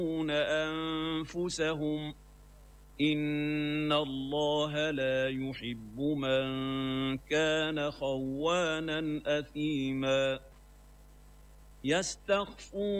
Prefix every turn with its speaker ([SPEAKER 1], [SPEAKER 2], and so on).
[SPEAKER 1] أنفسهم إن الله لا يحب من كان خوانا أثيما يستخفون